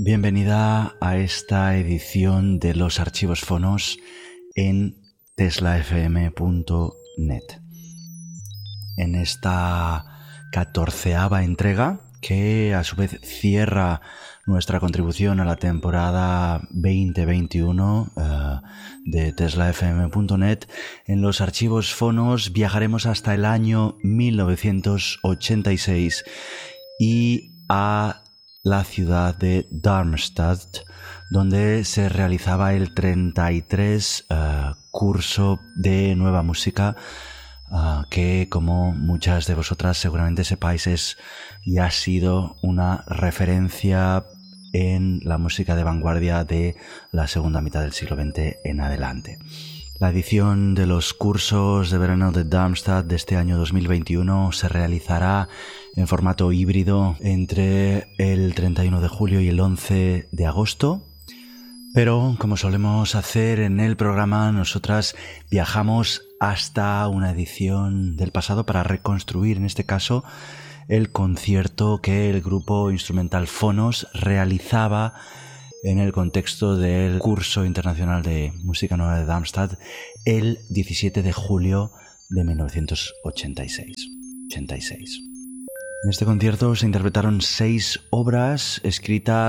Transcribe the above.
Bienvenida a esta edición de los archivos fonos en teslafm.net. En esta 14ª entrega, que a su vez cierra nuestra contribución a la temporada 2021 de teslafm.net, en los archivos fonos viajaremos hasta el año 1986 y a la ciudad de Darmstadt, donde se realizaba el 33 curso de nueva música, que, como muchas de vosotras seguramente sepáis, es y ha sido una referencia en la música de vanguardia de la segunda mitad del siglo XX en adelante. La edición de los cursos de verano de Darmstadt de este año 2021 se realizará en formato híbrido entre el 31 de julio y el 11 de agosto. Pero, como solemos hacer en el programa, nosotras viajamos hasta una edición del pasado para reconstruir, en este caso, el concierto que el grupo instrumental Fonos realizaba en el contexto del curso internacional de música nueva de Darmstadt el 17 de julio de 1986. En este concierto se interpretaron 6 obras escritas